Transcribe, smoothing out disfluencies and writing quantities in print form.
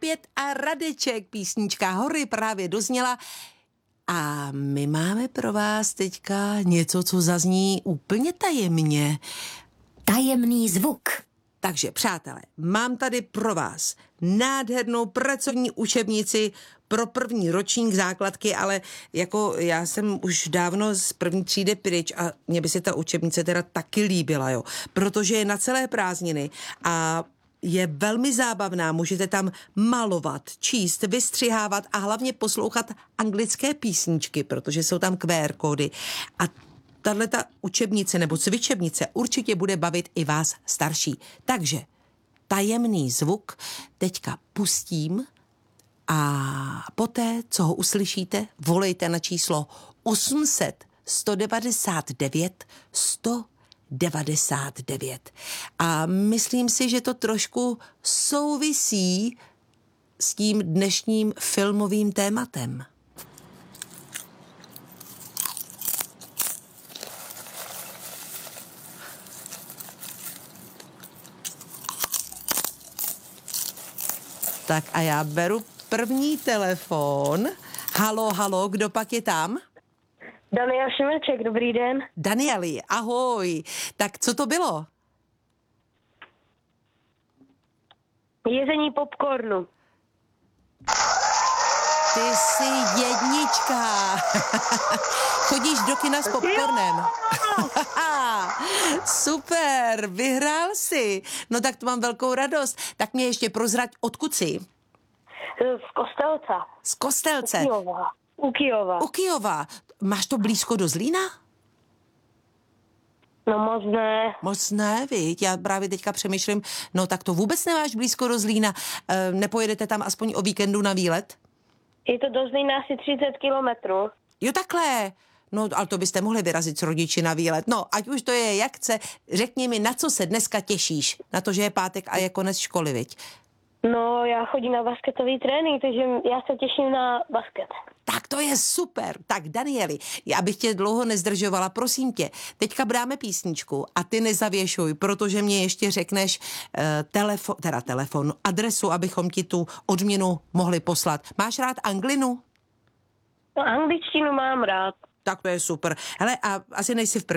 5 a Radeček, písnička Hory právě dozněla. A my máme pro vás teďka něco, co zazní úplně tajemně. Tajemný zvuk. Takže, přátelé, mám tady pro vás nádhernou pracovní učebnici pro první ročník základky, ale jako já jsem už dávno z první třídy pryč a mně by se ta učebnice teda taky líbila, jo, protože je na celé prázdniny a je velmi zábavná, můžete tam malovat, číst, vystřihávat a hlavně poslouchat anglické písničky, protože jsou tam QR kódy. A tahleta učebnice nebo cvičebnice určitě bude bavit i vás starší. Takže tajemný zvuk teďka pustím a poté, co ho uslyšíte, volejte na číslo 800 199 199. A myslím si, že to trošku souvisí s tím dnešním filmovým tématem. Tak a já beru první telefon. Halo, kdo pak je tam? Daniel Šimeček, dobrý den. Danieli, ahoj. Tak co to bylo? Jezení popcornu. Ty jsi jednička. Chodíš do kina s popcornem. Super, vyhrál jsi. No tak to mám velkou radost. Tak mě ještě prozrať, odkud jsi? Z Kostelce. Z Kostelce. U Kyjova. U Kyjova. Máš to blízko do Zlína? No moc ne. Moc ne, viď? Já právě teďka přemýšlím, no tak to vůbec nemáš blízko do Zlína. Nepojedete tam aspoň o víkendu na výlet? Je to do Zlína asi 30 kilometrů. Jo, takhle. No, ale to byste mohli vyrazit s rodiči na výlet. No, ať už to je jak chce, řekni mi, na co se dneska těšíš? Na to, že je pátek a je konec školy, viď? No, já chodím na basketový trénink, takže já se těším na basket. Tak to je super. Tak Danieli, já bych tě dlouho nezdržovala, prosím tě. Teďka bráme písničku a ty nezavěšuj, protože mě ještě řekneš telefon, adresu, abychom ti tu odměnu mohli poslat. Máš rád anglinu? No, angličtinu mám rád. Tak to je super. Hele, a asi nejsi v